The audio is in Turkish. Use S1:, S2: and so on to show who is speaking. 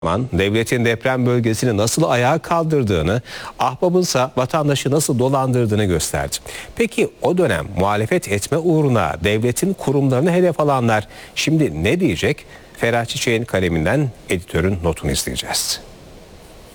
S1: Devletin deprem bölgesini nasıl ayağa kaldırdığını, ahbabınsa vatandaşı nasıl dolandırdığını gösterdi. Peki o dönem muhalefet etme uğruna devletin kurumlarını hedef alanlar şimdi ne diyecek? Ferhat Çiçek'in kaleminden editörün notunu izleyeceğiz.